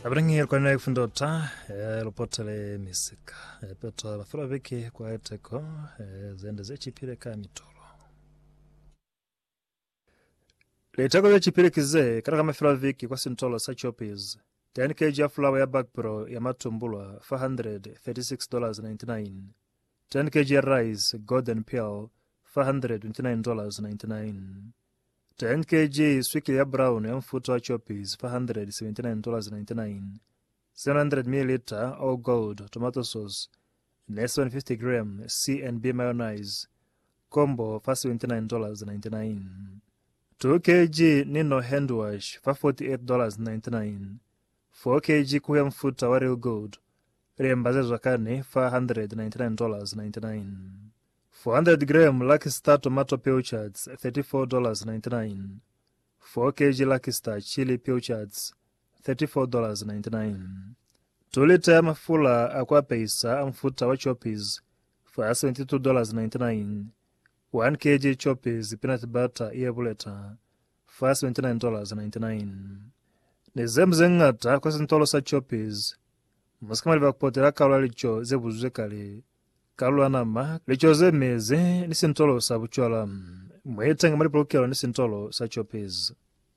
Abringi kwa nai fundota lopotele misika. Peto bafura viki kwa eteko zende zechipire ka mitolo. Letako zechipire kize kataka mafura viki kwa sintolo sa choppies. 10 kg ya flour ya Bagpro ya matumbulwa $436.99. 10 kg ya rice golden pearl $429.99. 10 kg swiki ya brown ya mfuto wa choppies $479.99. 700 ml all gold tomato sauce less than 50 gram C&B mayonnaise combo $79.99. 2 kg Nino hand wash $48.99. 4 kg kuya mfuta wa real gold riembazezwa kane $499.99. 400 gram Lucky Star tomato pilchards $34.99. 4 kg Lucky Star chili pilchards $34.99. 2 lita ya mafula akwa peisa amfuta wa choppies for $72.99. 1 kg choppies peanut butter iya buleta for $79.99. Nezemze ngata kwa sintolo sa choppies musikama livakupotela kalwa licho zebuzuze kale kalwa nama licho zemeze ni sintolo sa buchwala mwetenga malipolokelo ni sintolo sa choppies.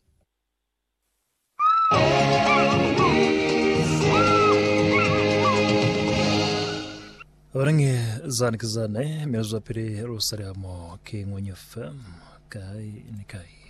Orange zanikizane mezo piri rusariamo ki ngwenye fem kai nikai.